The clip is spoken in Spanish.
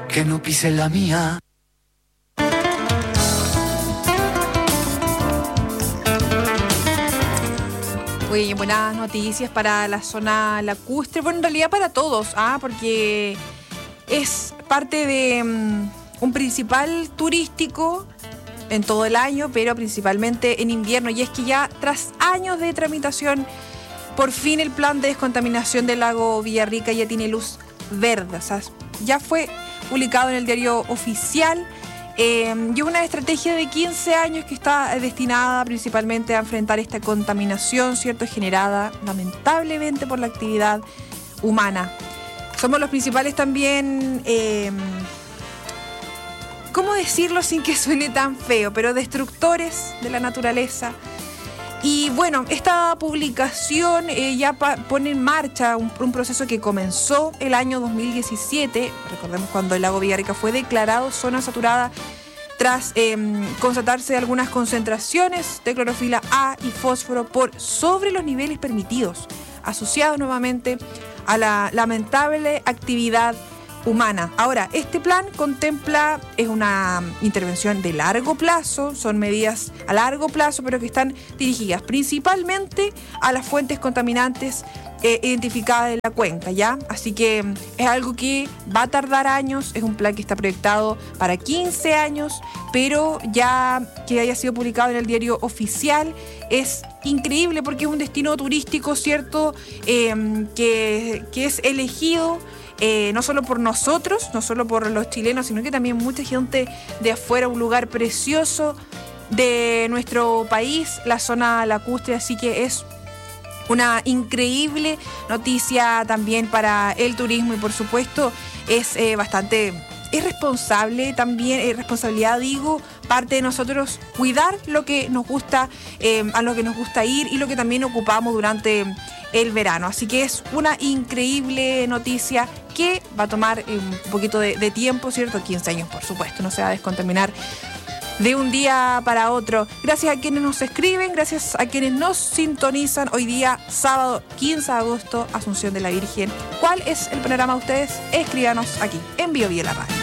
que no pise la mía. Oye, buenas noticias para la zona lacustre, bueno, en realidad para todos, porque es parte de un principal turístico en todo el año, pero principalmente en invierno, y es que ya tras años de tramitación, por fin el plan de descontaminación del lago Villarrica ya tiene luz verde, o sea, ya fue publicado en el diario oficial. Y una estrategia de 15 años que está destinada principalmente a enfrentar esta contaminación, ¿cierto?, generada lamentablemente por la actividad humana. Somos los principales también, ¿cómo decirlo sin que suene tan feo?, pero destructores de la naturaleza. Y bueno, esta publicación ya pone en marcha un proceso que comenzó el año 2017, recordemos cuando el lago Villarrica fue declarado zona saturada tras constatarse algunas concentraciones de clorofila A y fósforo por sobre los niveles permitidos, asociados nuevamente a la lamentable actividad humana. Ahora, este plan contempla, es una intervención de largo plazo, son medidas a largo plazo, pero que están dirigidas principalmente a las fuentes contaminantes identificadas en la cuenca, ¿ya? Así que es algo que va a tardar años, es un plan que está proyectado para 15 años, pero ya que haya sido publicado en el diario oficial es increíble porque es un destino turístico, ¿cierto?, que es elegido no solo por nosotros, no solo por los chilenos, sino que también mucha gente de afuera, un lugar precioso de nuestro país, la zona lacustre, así que es una increíble noticia también para el turismo y por supuesto es bastante responsable también, responsabilidad digo, parte de nosotros cuidar lo que nos gusta, a lo que nos gusta ir y lo que también ocupamos durante el verano. Así que es una increíble noticia que va a tomar un poquito de tiempo, ¿cierto? 15 años, por supuesto, no se va a descontaminar de un día para otro. Gracias a quienes nos escriben, gracias a quienes nos sintonizan. Hoy día, sábado 15 de agosto, Asunción de la Virgen. ¿Cuál es el panorama de ustedes? Escríbanos aquí en Bio Bio la Radio.